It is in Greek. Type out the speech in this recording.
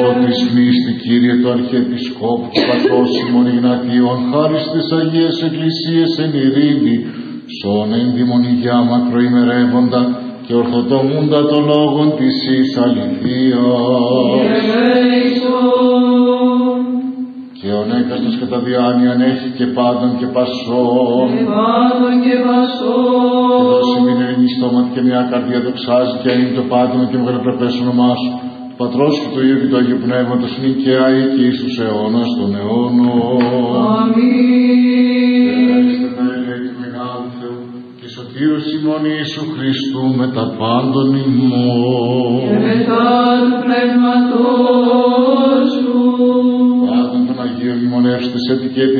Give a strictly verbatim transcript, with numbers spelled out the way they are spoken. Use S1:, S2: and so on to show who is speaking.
S1: Της γνήστη, Κύριε, του Αρχιεπισκόπου του Πατρός ημών Ιγνατίων, χάρις της Αγίας Εκκλησίας εν ειρήνη, σών εν δημονιγιά μακροημερεύοντα και ορθοτομούντα των λόγων της εις αληθείας. Και ο νέκαστος κατά διάνοιαν έχει και πάντων και πασών.
S2: Και πάντων και πασών.
S1: Και δώσει μην ειρήνη στόματι και μια καρδία δοξάζει και είναι το πάντων και μεγαλοπρεπές όνομά σου. Πατρός και του Υιού και του Αγίου Πνεύματος νικαία εκεί στους αιώνας των αιώνων.
S2: Αμήν.
S1: Ευχαριστώ τα ελέη του Μεγάλου Θεού και σωτήρους ημών Ιησού Χριστού με τα πάντων ημών.
S2: Και μετά του Πνεύματός σου.
S1: Πάντων των Αγίων μνημονεύσετε σε